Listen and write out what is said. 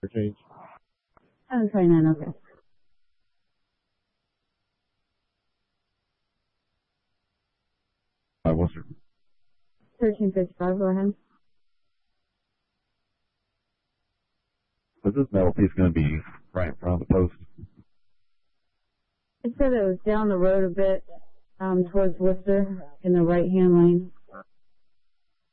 change. 729, okay. Worcester. 1355, go ahead. Is this metal piece going to be right in front of the post? It said it was down the road a bit, towards Worcester in the right-hand lane.